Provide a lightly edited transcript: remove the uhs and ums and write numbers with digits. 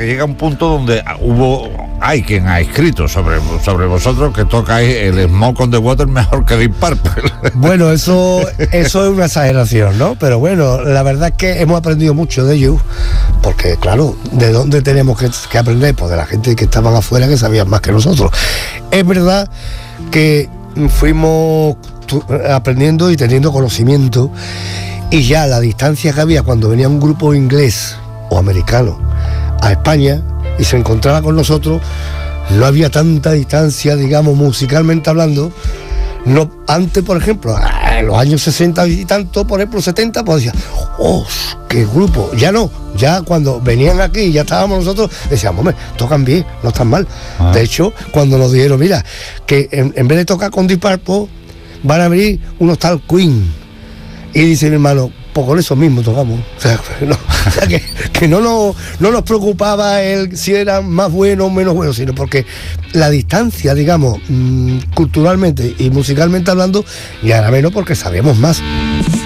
que llega un punto donde hay quien ha escrito sobre vosotros que tocáis el Smoke on the Water mejor que Deep Purple. Bueno, eso es una exageración, ¿no? Pero bueno, la verdad es que hemos aprendido mucho de ellos, porque claro, ¿de dónde tenemos que aprender? Pues de la gente que estaban afuera, que sabían más que nosotros. Es verdad que fuimos aprendiendo y teniendo conocimiento, y ya la distancia que había cuando venía un grupo inglés o americano a España y se encontraba con nosotros, no había tanta distancia, digamos, musicalmente hablando. No, antes, por ejemplo, en los años 60 y tanto, por ejemplo, 70, pues decía, ¡oh, qué grupo! Ya no, ya cuando venían aquí y ya estábamos nosotros, decíamos, hombre, tocan bien, no están mal. De hecho, cuando nos dijeron, mira, que en vez de tocar con Deep Purple, van a venir unos tal Queen. Y dice mi hermano, pues con eso mismo tocamos. O sea, que no nos preocupaba si eran más buenos o menos buenos, sino porque la distancia, digamos, culturalmente y musicalmente hablando, ya era menos porque sabíamos más.